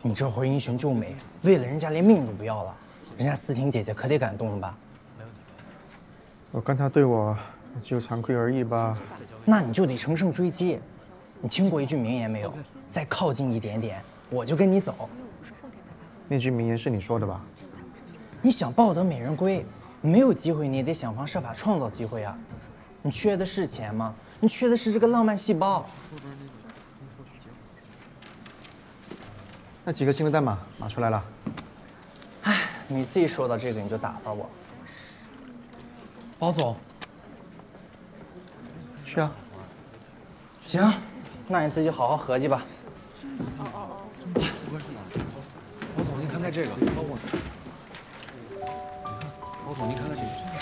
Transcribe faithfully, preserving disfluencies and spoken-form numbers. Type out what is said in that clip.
你这会英雄救美，为了人家连命都不要了，人家思婷姐姐可得感动了吧？ 我看他对我只有惭愧而已吧。 那你就得乘胜追击。你听过一句名言没有？再靠近一点点，我就跟你走。 那句名言是你说的吧？ 你想抱得美人归，没有机会你也得想方设法创造机会啊！你缺的是钱吗？你缺的是这个浪漫细胞。 那几个新的代码码出来了。 唉，每次一说到这个你就打发我。 包总， 去啊。 行，那你自己好好合计吧。 包总，您看看这个，包括，包总，您看看这个。